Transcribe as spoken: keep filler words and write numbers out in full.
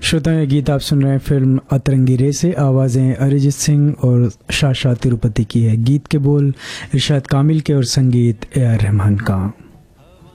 श्रोताओं, ये गीत आप सुन रहे हैं फिल्म अतरंगी रे से। आवाज़ें अरिजीत सिंह और शाशा तिरुपति की है। गीत के बोल इरशाद कामिल के और संगीत ए आर रहमान का।